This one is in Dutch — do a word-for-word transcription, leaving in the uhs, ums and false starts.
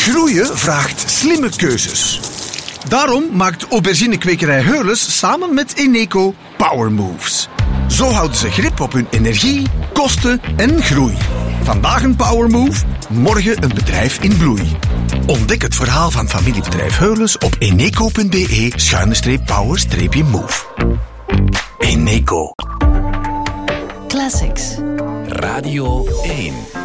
Groeien vraagt slimme keuzes. Daarom maakt auberginekwekerij Heules samen met Eneco Power Moves. Zo houden ze grip op hun energie, kosten en groei. Vandaag een Power Move, morgen een bedrijf in bloei. Ontdek het verhaal van familiebedrijf Heules op eneco.be schuine power move. Eneco. Classics. Radio één.